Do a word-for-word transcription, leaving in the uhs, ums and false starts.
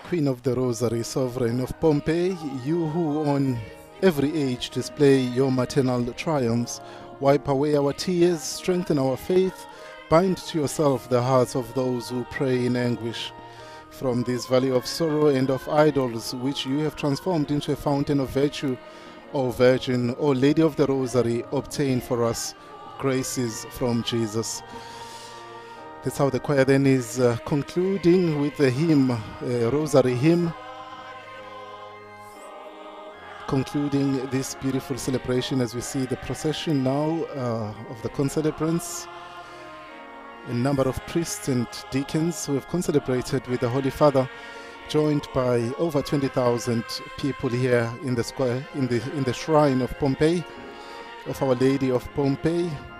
Queen of the Rosary, Sovereign of Pompeii, you who on every age display your maternal triumphs, wipe away our tears, strengthen our faith, bind to yourself the hearts of those who pray in anguish. From this valley of sorrow and of idols, which you have transformed into a fountain of virtue, O Virgin, O Lady of the Rosary, obtain for us graces from Jesus. That's how the choir then is uh, concluding with the hymn, uh, Rosary hymn, concluding this beautiful celebration as we see the procession now uh, of the concelebrants. A number of priests and deacons who have concelebrated with the Holy Father, joined by over twenty thousand people here in the square, in the in the shrine of Pompeii, of Our Lady of Pompeii.